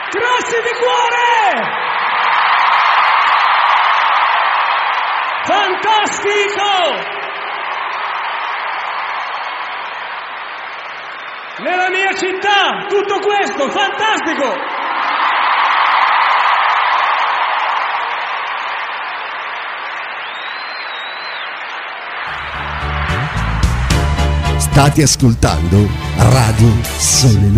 Grazie di cuore! Fantastico! Nella mia città, tutto questo, fantastico! State ascoltando Radio Sole